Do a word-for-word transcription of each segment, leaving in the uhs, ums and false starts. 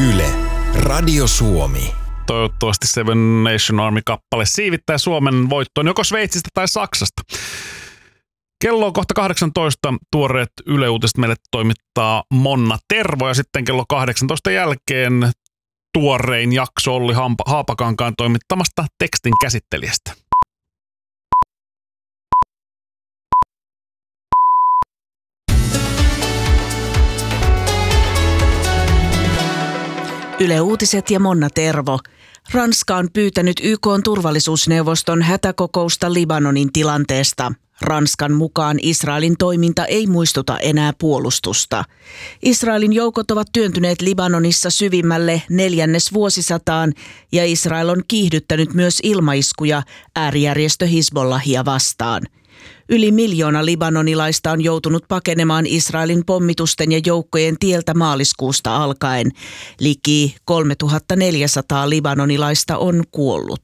Yle, Radio Suomi. Toivottavasti Seven Nation Army-kappale siivittää Suomen voittoon joko Sveitsistä tai Saksasta. Kello on kohta kahdeksantoista. Tuoreet Yle Uutiset meille toimittaa Monna Tervo ja sitten kello kahdeksantoista jälkeen tuorein jakso Olli Haapakankaan toimittamasta tekstin käsittelijästä. Yle Uutiset ja Monna Tervo. Ranska on pyytänyt Y K:n turvallisuusneuvoston hätäkokousta Libanonin tilanteesta. Ranskan mukaan Israelin toiminta ei muistuta enää puolustusta. Israelin joukot ovat työntyneet Libanonissa syvimmälle neljännesvuosisataan ja Israel on kiihdyttänyt myös ilmaiskuja äärijärjestö Hizbollahia vastaan. Yli miljoona libanonilaista on joutunut pakenemaan Israelin pommitusten ja joukkojen tieltä maaliskuusta alkaen. Liki kolmetuhattaneljäsataa libanonilaista on kuollut.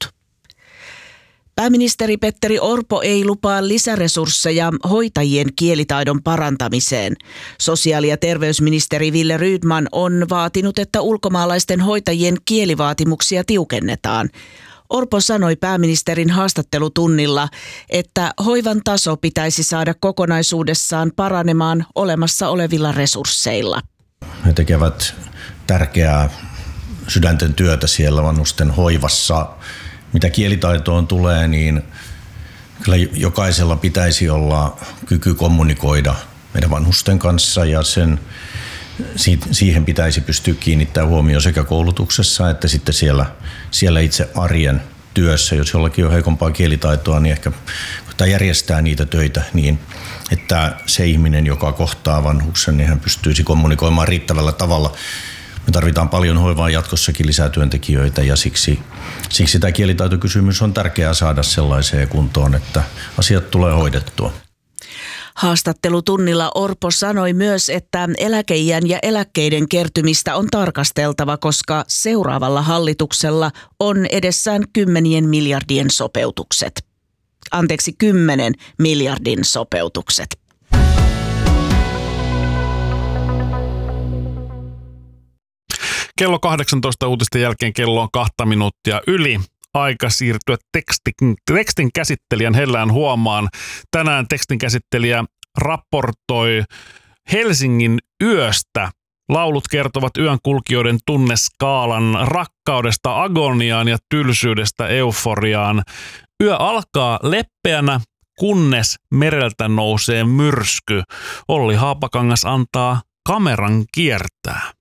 Pääministeri Petteri Orpo ei lupaa lisäresursseja hoitajien kielitaidon parantamiseen. Sosiaali- ja terveysministeri Wille Rydman on vaatinut, että ulkomaalaisten hoitajien kielivaatimuksia tiukennetaan. Orpo sanoi pääministerin haastattelutunnilla, että hoivan taso pitäisi saada kokonaisuudessaan paranemaan olemassa olevilla resursseilla. He tekevät tärkeää sydänten työtä siellä vanhusten hoivassa. Mitä kielitaitoon tulee, niin kyllä jokaisella pitäisi olla kyky kommunikoida meidän vanhusten kanssa ja sen, siihen pitäisi pystyä kiinnittämään huomioon sekä koulutuksessa että sitten siellä, siellä itse arjen työssä. Jos jollakin on heikompaa kielitaitoa, niin ehkä kun järjestää niitä töitä niin, että se ihminen, joka kohtaa vanhuksen, niin hän pystyisi kommunikoimaan riittävällä tavalla. Me tarvitaan paljon hoivaa jatkossakin lisää työntekijöitä ja siksi, siksi tämä kielitaitokysymys on tärkeää saada sellaiseen kuntoon, että asiat tulee hoidettua. Haastattelutunnilla Orpo sanoi myös, että eläkeiän ja eläkkeiden kertymistä on tarkasteltava, koska seuraavalla hallituksella on edessään kymmenien miljardien sopeutukset. Anteeksi, kymmenen miljardin sopeutukset. Kello kahdeksantoista uutisten jälkeen kello on kahta minuuttia yli. Aika siirtyä tekstin, tekstin käsittelijän hellään huomaan. Tänään tekstin käsittelijä raportoi Helsingin yöstä. Laulut kertovat yönkulkijoiden tunneskaalan rakkaudesta agoniaan ja tylsyydestä euforiaan. Yö alkaa leppeänä, kunnes mereltä nousee myrsky. Olli Haapakangas antaa kameran kiertää.